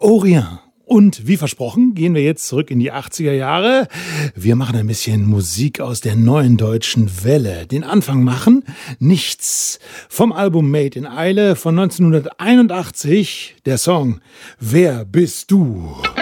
Orient. Und wie versprochen, gehen wir jetzt zurück in die 80er Jahre. Wir machen ein bisschen Musik aus der neuen deutschen Welle. Den Anfang machen Nichts vom Album Made in Eile von 1981. Der Song Wer bist du?